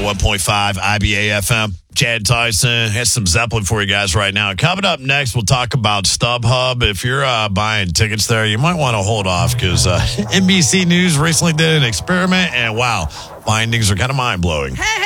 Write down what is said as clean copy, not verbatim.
91.5 IBA FM. Chad Tyson has some Zeppelin for you guys right now. Coming up next, we'll talk about StubHub. If you're buying tickets there, you might want to hold off because NBC News recently did an experiment, and wow, findings are kind of mind-blowing. Hey!